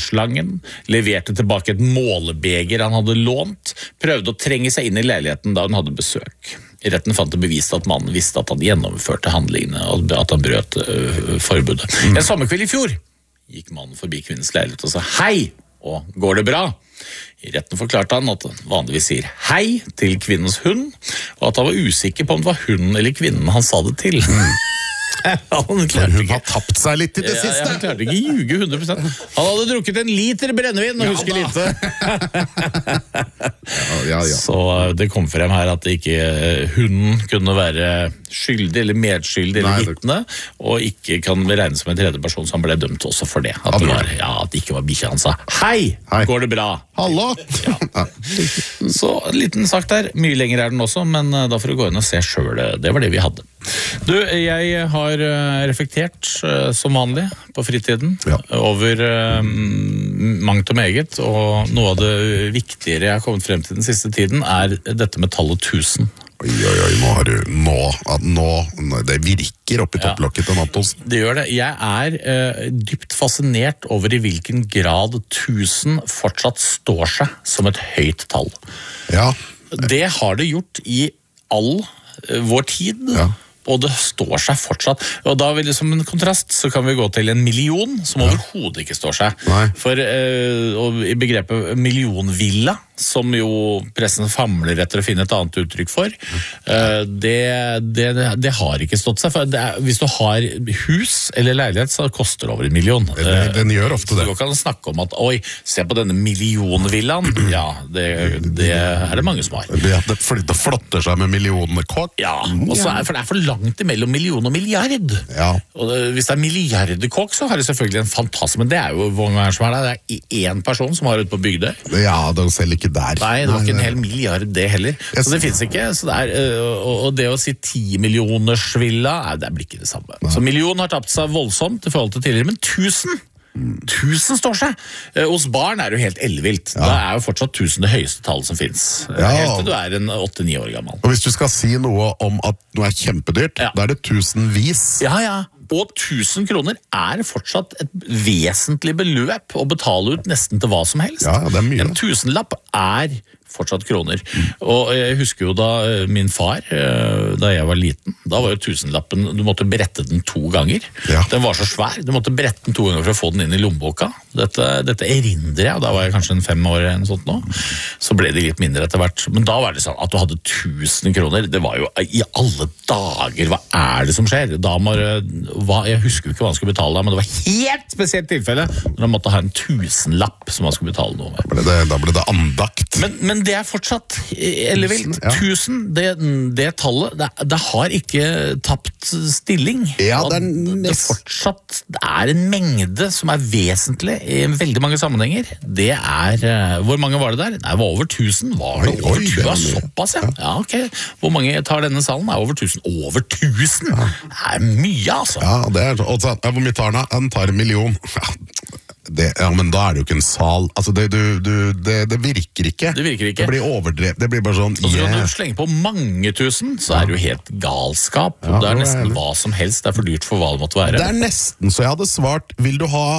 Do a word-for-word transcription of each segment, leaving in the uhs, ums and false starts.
dørslangen, leverte tilbake et målebeger han hadde lånt, prøvde å trenge seg inn i leiligheten da hun hadde besøk. I retten fant det bevist at mannen visste at han gjennomførte handlingene, og at han brøt uh, forbudet. Mm. En sommerkveld i fjor gikk mannen forbi kvinnens leilighet og sa «Hei!» og «Går det bra?» I retten forklarte han at han vanligvis sier «hei» til kvinnens hund, og at han var usikker på om det var hunden eller kvinnen han sa det til. Mm. Han hun ikke. Har tapt seg litt i det ja, siste. Ja, han klarte ikke å ljuge hundre prosent. Han hadde drukket en liter brennevin og ja, husker lite. ja, ja, ja. Så det kom frem her at ikke hunden kunne være skyldig eller medskyldig eller vittne, og ikke kan regnes som en tredje person, så han ble dømt også for det. At det, var, ja, at det ikke var bikkja han sa «Hei, Hei, går det bra?» Hallo! Ja. Så en liten sak der, mye lenger er den også, men da får du gå inn og se selv, det var det vi hadde. Du, jeg har reflektert som vanlig på fritiden ja. over um, mangt og meget, og noe av det viktigere jeg har kommet frem til den siste tiden er dette med tallet tusen. Oi, oi, oi, nå har du, nå, nå, det virker opp i topplokket til Natos. Det gjør det. Jeg er uh, dypt fascinert over i hvilken grad tusen fortsatt står seg som et høyt tall. Ja. Det har det gjort i all uh, vår tid. Ja. Og det står seg fortsatt. Og da vil det som en kontrast, så kan vi gå til en million, som ja. overhodet ikke står seg. Nei. For eh, og i begrepet millionvilla, som jo pressen famler etter å finne et annet uttrykk for, eh, det, det, det har ikke stått seg. For det er, hvis du har hus eller leilighet, så koster det over en million. Den, den gjør ofte det. Så du kan snakke om at, oi, se på denne millionvillaen. Ja, det, det er det mange som har. Det, det, fordi det flotter seg med millionene kort. Ja, og så er, for det er for langt mellom million og milliard. Ja. Og det, hvis det er milliardkokk, så har det selvfølgelig en fantastisk, men det er jo hvor mange som er der. Det er én person som har ute på Bygdøy. Ja, det er selv ikke der. Nei, det var ikke en hel milliard det heller. Så det finnes ikke. Så det er, og det å si ti millioners villa, det blir ikke det samme. Nei. Så million har tapt seg voldsomt i forhold til tidligere, men tusen Tusen står seg. Hos barn er det jo helt ellevilt. Ja. Da er jo fortsatt tusen det høyeste tallet som finnes. Ja. Helt til du er en åtte-ni år gammel. Og hvis du skal si noe om at noe er kjempedyrt, ja. Da er det tusenvis. Ja, ja. Og tusen kroner er fortsatt et vesentlig beløp å betale ut nesten til hva som helst. Ja, det er mye. En tusenlapp er fortsatt kroner. Mm. Og jeg husker jo da min far, da jeg var liten, da var jo tusenlappen, du måtte brette den to ganger. Ja. Den var så svær, du måtte brette den to ganger for å få den inn i lommeboka. Dette, dette erindrer jeg, da var jeg kanskje en fem år eller noe sånt nå. Så ble det litt mindre etter hvert. Men da var det sånn at du hadde tusen kroner, det var jo i alle dager, hva er det som skjer? Da må, hva, jeg husker jo ikke hva han skulle betale da, men det var helt spesielt tilfelle når han måtte ha en tusenlapp som han skulle betale noe med. Da ble det, da ble det andakt. Men, men det er fortsatt ellevilt. Ja. Tusen, det, det tallet, det, det har ikke tapt stilling. Ja, det er, det er fortsatt, det er en mengde som er vesentlig i veldig mange sammenhenger. Det er, hvor mange var det der? Nei, det var over tusen. Var det over tusen? Det var såpass, ja. Ja, ok. Hvor mange tar denne salen? Det er over tusen. Over tusen? Ja. Det er mye, altså. Ja, det er, og så, hvor mye tar den? Den tar en million. Ja. Det, ja, men da er det jo ikke en sal. Altså, det, du, du, det, det virker ikke. Det virker ikke. Det blir overdrevet. Det blir bare sånn, yeah. Og så kan du slenge på mange tusen, så er det jo helt galskap. Ja, det er nesten hva som helst. Det er for dyrt for hva det måtte være. Det er nesten så jeg hadde svart, vil du ha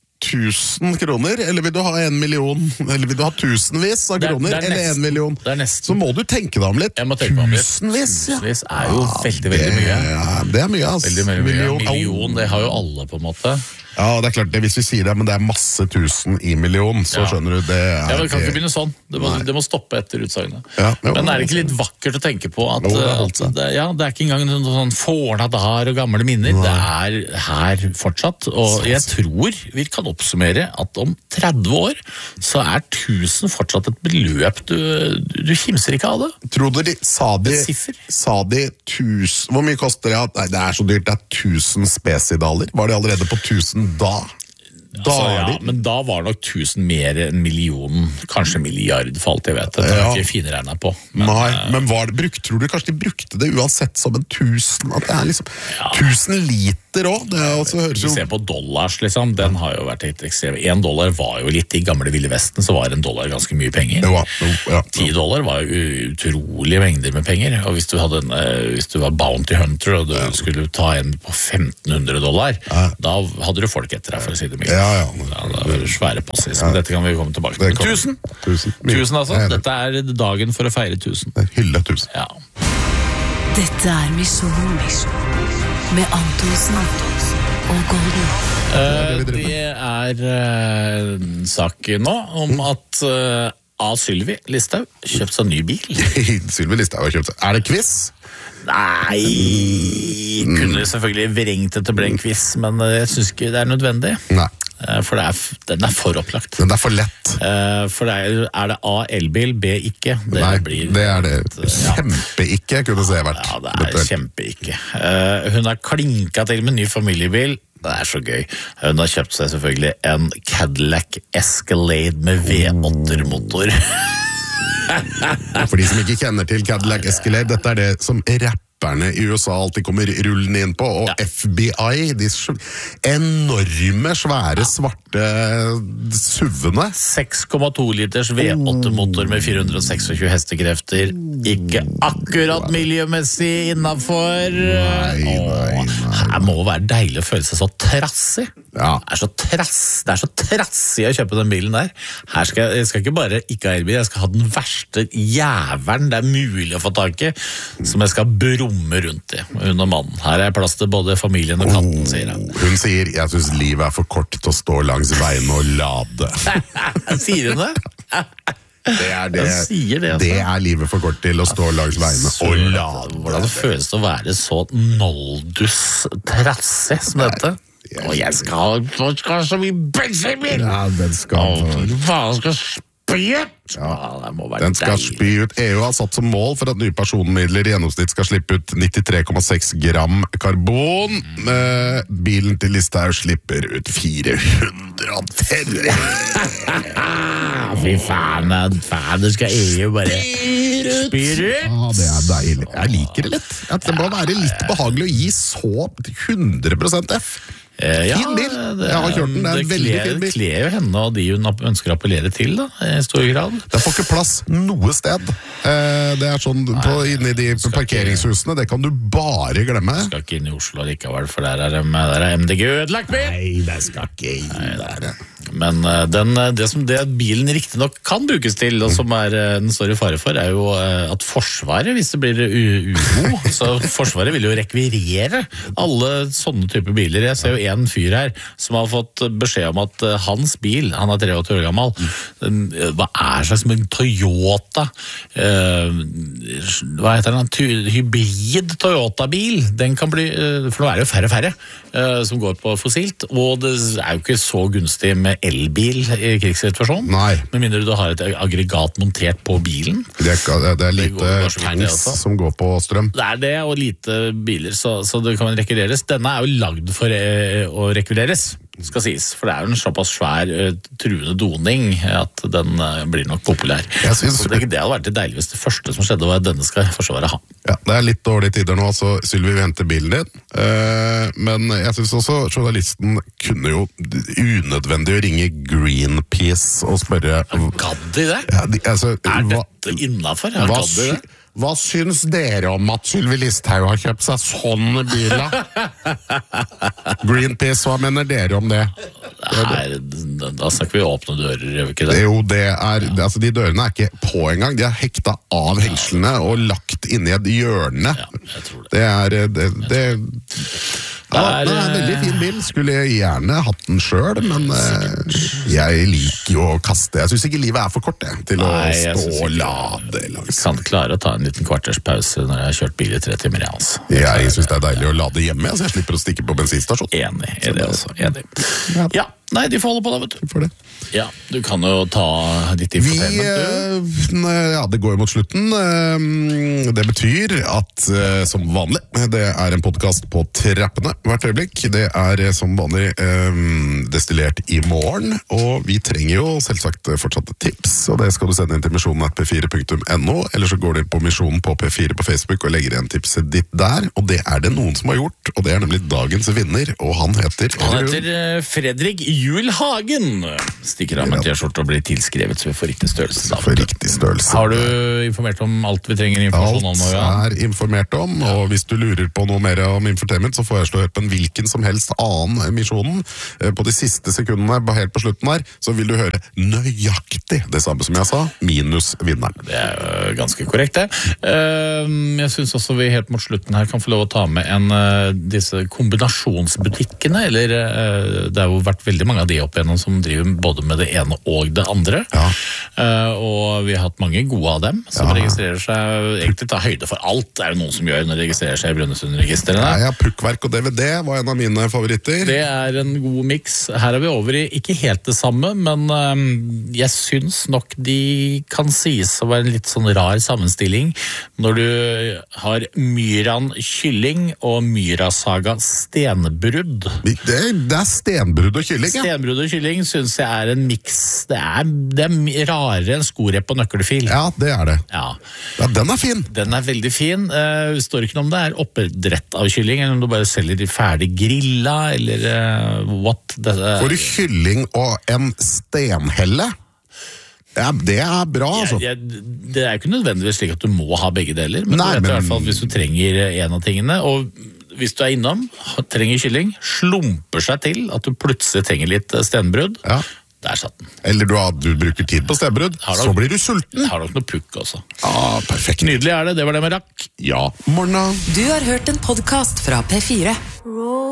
tusen kroner, eller vil du ha en million, eller vil du ha tusenvis av kroner, det er, det er eller nesten, en million? Det er nesten. Så må du tenke deg om litt. Jeg må tenke meg om litt. Tusenvis, ja. Tusenvis er jo ja, veldig, veldig det, mye. Ja, det er mye, altså. Veldig, veldig mye. Million, million, det har jo alle på en måte. Ja, det er klart, det, hvis vi sier det, men det er masse tusen i million, så ja. Skjønner du, det er... Ja, men det kan ikke begynne sånn. Det må, det må stoppe etter utsagnet. Ja, men er det ikke litt vakkert å tenke på at, jo, det, at det, ja, det er ikke engang noen sånn forna der og gamle minner. Nei. Det er her fortsatt, og jeg tror vi kan oppsummere at om tretti år så er tusen fortsatt et beløp du, du kimser ikke av det. Tror du de, sa de, sa de tusen, hvor mye koster det? Nei, det er så dyrt, det er tusen spesidaler. Var de allerede på tusen da? Da altså, ja, men da var nok tusen mer enn million, kanskje milliard for alt jeg vet. Det er ja. Ikke finregnet på. Men, Nei, men var det brukt, tror du kanskje de brukte det uansett som en tusen? At det er liksom ja. Tusen liter også? Det er altså, høres jo... Vi ser på dollars, liksom. Den har jo vært helt ekstrem. En dollar var jo litt i gamle Ville Vesten, så var en dollar ganske mye penger. Ja, ja, Ti dollar var jo utrolige mengder med penger. Og hvis du, hadde en, hvis du var bounty hunter, og du ja. Skulle ta en på femten hundre dollar, ja. Da hadde du folk etter deg, for å si det mye. Ja. Ja, ja. Ja, det er svære passis, men dette kan vi komme tilbake til. Men tusen! Tusen, tusen altså. Dette er dagen for å feire tusen. Hylle tusen. Ja. Dette er Misjon med Antonsen og Golden. Uh, det er uh, en sak nå om at uh, A. Sylvi Listhaug kjøpt seg ny bil. Sylvi Listhaug har kjøpt seg. Er det quiz? Nei, kunne selvfølgelig vrengt det til å bli en quiz, men jeg synes ikke det er nødvendig. Nei. For det er, den er for opplagt. Den er for lett. For det er, er det A. elbil, B. ikke? Det Nei, blir, det er det. Kjempe-ikke, kunne det vært. Ja, det er kjempe-ikke. Hun har klinket til med ny familiebil. Det er så gøy. Hun har kjøpt seg selvfølgelig en Cadillac Escalade med V åtte-motor. For de som ikke kjenner til Cadillac Escalade, dette er det som rapperne i U S A alltid kommer rullende inn på, og ja. F B I, de enorme, svære, svarte suvene. seks komma to liters V åtte-motor med fire hundre og tjueseks hestekrefter. Ikke akkurat miljømessig innenfor. Nei, nei, nei. Det må være deilig å føle seg så trassig. Ja. Det er så trass, det er så trassig å kjøpe den bilen der. Her skal jeg, jeg skal ikke bare ikke ha elbil, jeg skal ha den verste jæveren det er mulig å få tak i, som jeg skal brumme rundt i, hun og mannen. Her er plass til både familien og katten, oh, sier hun. Hun sier, jeg synes livet er for kort til å stå langs veien og lade. Sier hun det? Det er, det, det, altså. det er livet for kort til å stå langs veiene og lade. Hvordan det føles å være så noldus trassig som dette? Og jeg skal, jeg skal ha så mye bensinbil! Ja, den skal... Hva skal spy ut? Ja, den skal spy ut. E U har satt som mål for at nye personmidler i gjennomsnitt skal slippe ut nittitre komma seks gram karbon. Mm. Bilen til Listhaug slipper ut fire hundre og fem. Fy faen, faen, det skal E U bare spyr ut. Ja, det er deilig. Jeg liker det litt. At det må være litt behagelig å gi så hundre prosent F. Eh, ja, fin bil. Jeg har kjørt den, det er en veldig fin bil. Det kler jo henne og de hun ønsker å appellere til da, i stor grad. Det får ikke plass noe sted. Det er sånn på, inne i de parkeringshusene, det kan du bare glemme. Jeg skal ikke inn i Oslo likevel, for der er, der er M D G ødelagt bil. Nei, det skal ikke inn der. Men den, det som det bilen riktig nok kan brukes til, og som er, den står i fare for, er jo at Forsvaret, hvis det blir uro, så Forsvaret vil jo rekvirere alle sånne typer biler. Jeg ser jo en fyr her som har fått beskjed om at hans bil, han er treogåtti år gammel, hva er slags med Toyota, hva heter den, hybrid Toyota-bil, den kan bli, for nå er det jo færre og færre som går på fossilt, og det er jo ikke så gunstig med elbil i krigssituasjonen. Nei. Med mindre du har et aggregat montert på bilen. Det er, det er lite tanks som går på strøm. Det er det, og lite biler, så, så det kan rekvireres. Denne er jo lagd for eh, å rekvireres, skal sies. For det er jo en såpass svær uh, truende doning at den uh, blir nok populær. Synes... Så det, det hadde vært det deilig hvis det første som skjedde var at denne skal Forsvaret ha. Ja, det er litt dårlige tider nå, altså Sylvi venter bilen din. Uh, men jeg synes også journalisten kunne jo unødvendig å ringe Greenpeace og spørre... Gadd de det? Ja, de, altså, er hva, dette innenfor? Ja, hva, gadd de det? Hva syns dere om at Sylvi Listhaug har kjøpt seg sånn bil da? Greenpeace, hva mener dere om det? Her, da snakker vi åpne dører, gjør vi ikke det? Jo, det er, ja. altså de dørene er ikke på engang, de er hekta av hengslene og lagt inn i et hjørne. Ja, jeg tror det. Det er, det, det, ja, det er en veldig fin bil, skulle jeg gjerne hatt den selv, men uh, jeg liker jo å kaste. Jeg synes ikke livet er for kort det, til Nei, å stå og lade. Jeg kan klare å ta en liten kvarterspause når jeg har kjørt bil i tre timer, jeg, altså. Jeg synes det er deilig å lade hjemme, så jeg slipper å stikke på bensinstasjon. Enig i det også, enig. Ja, nei, de får holde på da, vet du. For det. Ja, du kan jo ta ditt infotainment, du. Ja, det går jo mot slutten. Det betyr at, som vanlig, det er en podcast på trappene hvert øyeblikk. Det er som vanlig destillert i morgen, og vi trenger jo selvsagt fortsatt tips, og det skal du sende inn til misjonen at p fire punktum no, eller så går du inn på misjonen på P fire på Facebook og legger igjen tipset ditt der, og det er det noen som har gjort, og det er nemlig dagens vinner, og han heter... Han heter Fredrik Jul Hagen stikker av med T-skjorte og blir tilskrevet så vi får riktig størrelse. Da. For riktig størrelse. Har du informert om alt vi trenger informasjon om? Alt Ja? er informert om, og hvis du lurer på noe mer om infotainment, så foreslår jeg på en hvilken som helst annen misjonen. På de siste sekundene, helt på slutten her, så vil du høre nøyaktig det samme som jeg sa, minus vinneren. Det er jo ganske korrekt, det. Jeg synes også vi helt mot slutten her kan få lov å ta med en disse kombinasjonsbutikkene, eller det har jo vært veldig mange av de opp igjennom som driver både med det ene og det andre. Ja. Og vi har hatt mange gode av dem som Ja. registrerer seg, egentlig tar høyde for alt. Det er jo noen som gjør når de registrerer seg i Brønnøysundregistrene. Ja, ja, Pukkverk og D V D var en av mine favoritter. Det er en god miks. Her er vi over i ikke helt det samme, men um, jeg syns nok de kan sies å være en litt sånn rar sammenstilling når du har Myran Kylling og Myrasaga Stenbrudd. Det, det er stenbrudd og kylling, ja. Stenbrudd og kylling syns jeg er en miks. Det er, det er rarere enn skorepp og nøkkelfil. Ja, det er det. Ja. Ja, den er fin. Den er veldig fin. Det uh, står ikke noe om det er oppdrett av kylling, eller om du bare selger de ferdig grilla, eller uh, what. Det, uh, Får du kylling og en stenhelle? Ja, det er bra, altså. Jeg, jeg, det er jo ikke nødvendigvis slik at du må ha begge deler, men Nei, du vet men... i hvert fall hvis du trenger en av tingene, og hvis du er innom, trenger kylling, slumper seg til at du plutselig trenger litt stenbrudd, Ja. der satt den. Eller du, du bruker tid på stenbrudd, Har du- så blir du sulten. Har nok noe pukk også. Ja, perfekt. Nydelig er det, det var det med rakk. Ja, morna. Du har hørt en podcast fra P fire.